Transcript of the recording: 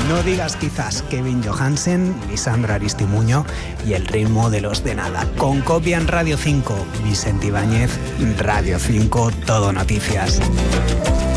No digas quizás, Kevin Johansen, Lisandro Aristimuño y el ritmo de los de nada. Con copia en Radio 5, Vicente Ibáñez, Radio 5, Todo Noticias.